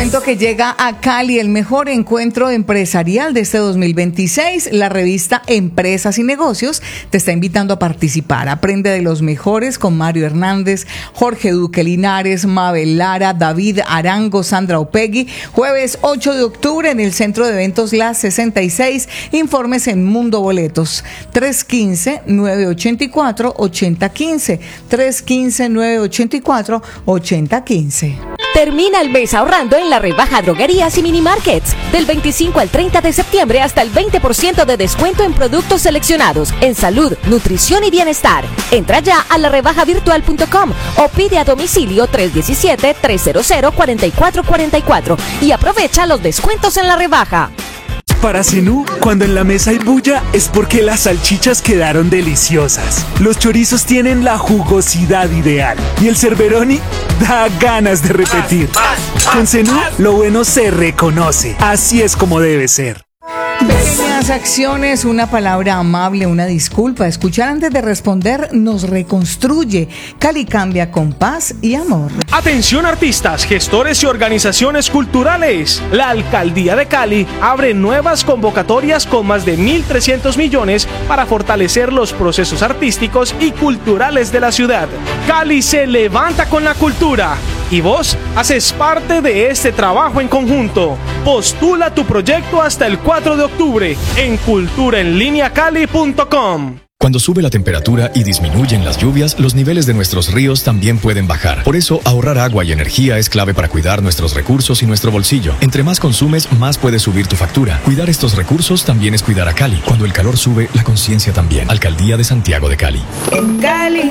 cuento que llega a Cali el mejor encuentro empresarial de este 2026. La revista Empresas y Negocios te está invitando a participar. Aprende de los mejores con Mario Hernández, Jorge Duque Linares, Mabel Lara, David Arango, Sandra Opegui. Jueves 8 de octubre en el Centro de Eventos La 66. Informes en Mundo Boletos. 315-984-8015. 315-984-8015. Termina el mes ahorrando en la rebaja Droguerías y Minimarkets. Del 25 al 30 de septiembre hasta el 20% de descuento en productos seleccionados en salud, nutrición y bienestar. Entra ya a larebajavirtual.com o pide a domicilio 317-300-4444 y aprovecha los descuentos en la rebaja. Para Zenú, cuando en la mesa hay bulla, es porque las salchichas quedaron deliciosas. Los chorizos tienen la jugosidad ideal. Y el Cerberoni da ganas de repetir. Con Zenú, lo bueno se reconoce. Así es como debe ser. Pequeñas acciones, una palabra amable, una disculpa. Escuchar antes de responder nos reconstruye. Cali cambia con paz y amor. Atención artistas, gestores y organizaciones culturales. La Alcaldía de Cali abre nuevas convocatorias con más de 1.300 millones para fortalecer los procesos artísticos y culturales de la ciudad. Cali se levanta con la cultura. Y vos haces parte de este trabajo en conjunto. Postula tu proyecto hasta el 4 de octubre en culturaenlineacali.com. Cuando sube la temperatura y disminuyen las lluvias, los niveles de nuestros ríos también pueden bajar. Por eso, ahorrar agua y energía es clave para cuidar nuestros recursos y nuestro bolsillo. Entre más consumes, más puede subir tu factura. Cuidar estos recursos también es cuidar a Cali. Cuando el calor sube, la conciencia también. Alcaldía de Santiago de Cali. En Cali